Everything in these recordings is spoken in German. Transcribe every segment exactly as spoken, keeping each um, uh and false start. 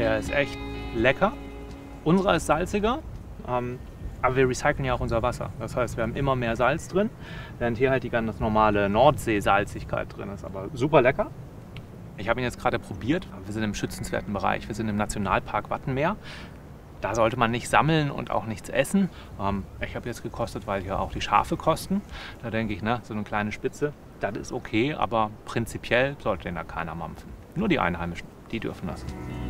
Der ist echt lecker. Unserer ist salziger, ähm, aber wir recyceln ja auch unser Wasser. Das heißt, wir haben immer mehr Salz drin, während hier halt die ganz normale Nordsee-Salzigkeit drin ist. Aber super lecker. Ich habe ihn jetzt gerade probiert. Wir sind im schützenswerten Bereich. Wir sind im Nationalpark Wattenmeer. Da sollte man nicht sammeln und auch nichts essen. Ähm, ich habe jetzt gekostet, weil hier auch die Schafe kosten. Da denke ich, ne, so eine kleine Spitze, das ist okay, aber prinzipiell sollte den da keiner mampfen. Nur die Einheimischen, die dürfen das.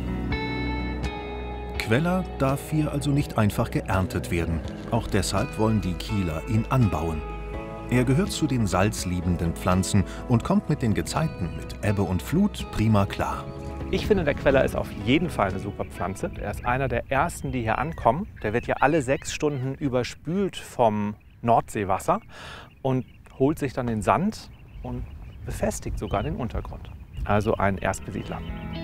Queller darf hier also nicht einfach geerntet werden. Auch deshalb wollen die Kieler ihn anbauen. Er gehört zu den salzliebenden Pflanzen und kommt mit den Gezeiten, mit Ebbe und Flut, prima klar. Ich finde, der Queller ist auf jeden Fall eine super Pflanze. Er ist einer der ersten, die hier ankommen. Der wird ja alle sechs Stunden überspült vom Nordseewasser und holt sich dann den Sand und befestigt sogar den Untergrund. Also ein Erstbesiedler.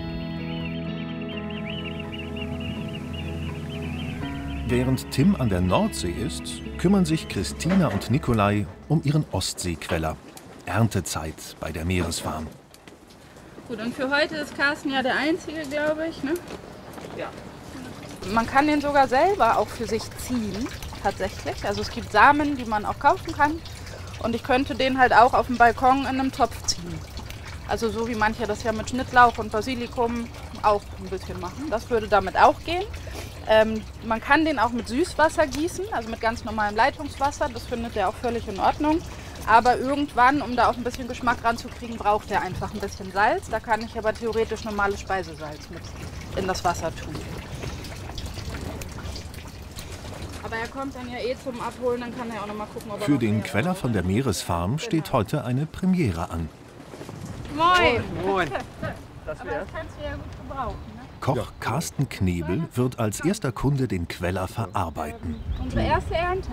Während Tim an der Nordsee ist, kümmern sich Christina und Nikolai um ihren Ostseequeller. Erntezeit bei der Meeresfarm. Gut, und für heute ist Carsten ja der Einzige, glaube ich, ne? Ja. Man kann den sogar selber auch für sich ziehen, tatsächlich. Also es gibt Samen, die man auch kaufen kann. Und ich könnte den halt auch auf dem Balkon in einem Topf ziehen. Also so wie manche das ja mit Schnittlauch und Basilikum auch ein bisschen machen. Das würde damit auch gehen. Ähm, man kann den auch mit Süßwasser gießen, also mit ganz normalem Leitungswasser. Das findet er auch völlig in Ordnung. Aber irgendwann, um da auch ein bisschen Geschmack ranzukriegen, braucht er einfach ein bisschen Salz. Da kann ich aber theoretisch normales Speisesalz mit in das Wasser tun. Aber er kommt dann ja eh zum Abholen, dann kann er auch noch mal gucken, ob er Für noch den mehr Queller von der Meeresfarm steht heute eine Premiere an. Moin! Moin! Aber das kannst du ja gut gebrauchen, ne? Koch Carsten Knebel wird als erster Kunde den Queller verarbeiten. Unsere erste Ernte.